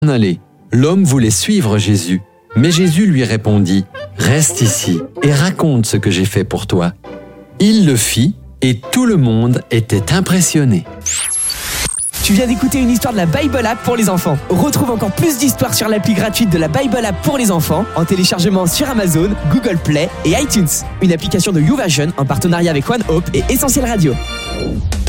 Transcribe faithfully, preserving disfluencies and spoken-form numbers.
aller. L'homme voulait suivre Jésus, mais Jésus lui répondit « Reste ici et raconte ce que j'ai fait pour toi. » Il le fit et tout le monde était impressionné. Tu viens d'écouter une histoire de la Bible App pour les enfants. Retrouve encore plus d'histoires sur l'appli gratuite de la Bible App pour les enfants en téléchargement sur Amazon, Google Play et iTunes. Une application de YouVersion en partenariat avec One Hope et Essentiel Radio.